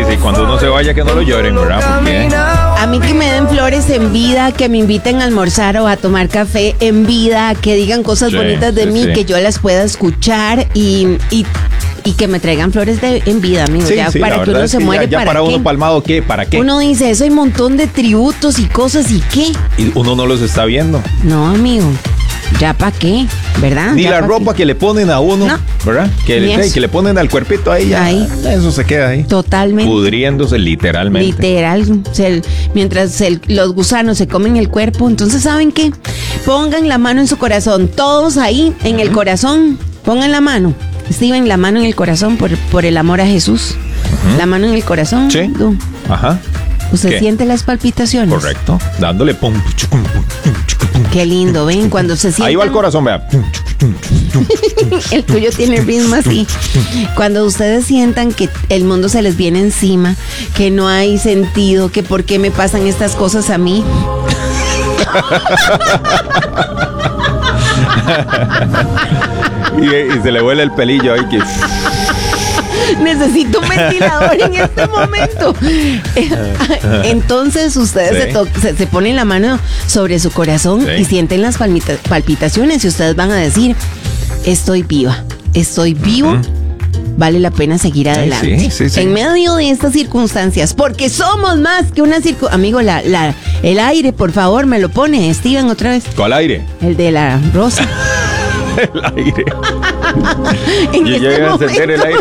sí, cuando uno se vaya que no lo lloren, ¿verdad? Porque... A mí que me den flores en vida, que me inviten a almorzar o a tomar café en vida, que digan cosas bonitas de mí, que yo las pueda escuchar y que me traigan flores en vida, amigo. Ya para que uno se muere, ya para uno palmado, ¿qué? ¿Para qué? Uno dice, eso hay un montón de tributos y cosas, ¿y qué? Y uno no los está viendo. No, amigo. ¿Ya para qué? ¿Verdad? Ni la ropa que le ponen a uno, no, ¿verdad? Que le ponen al cuerpito ahí, ya, eso se queda ahí. Totalmente. Pudriéndose literalmente. Literal. Mientras los gusanos se comen el cuerpo, entonces, ¿saben qué? Pongan la mano en su corazón. Todos ahí, en el corazón, pongan la mano. Steven, la mano en el corazón por el amor a Jesús. La mano en el corazón. Sí. Ajá. ¿Usted siente las palpitaciones? Correcto. Dándole pum, chucum, pum, chucum, pum. Qué lindo, ven, cuando se sientan... Ahí va el corazón, vea. El tuyo tiene ritmo así. Cuando ustedes sientan que el mundo se les viene encima, que no hay sentido, que por qué me pasan estas cosas a mí... y se le vuela el pelillo ahí que... Necesito un ventilador en este momento. Entonces ustedes se ponen la mano sobre su corazón y sienten las palpitaciones y ustedes van a decir, estoy viva, estoy vivo. Vale la pena seguir adelante. Sí. En medio de estas circunstancias, porque somos más que una Amigo, el aire, por favor, me lo pone, Steven, otra vez. ¿Cuál aire? El de la rosa. El aire. Yo iba a encender el aire.